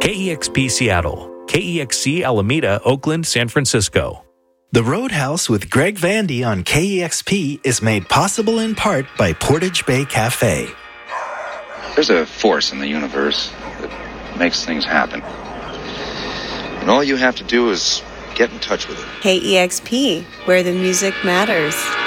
KEXP Seattle, KEXC Alameda, Oakland, San Francisco. The Roadhouse with Greg Vandy on KEXP is made possible in part by Portage Bay Cafe. There's a force in the universe that makes things happen. And all you have to do is get in touch with it. KEXP, where the music matters.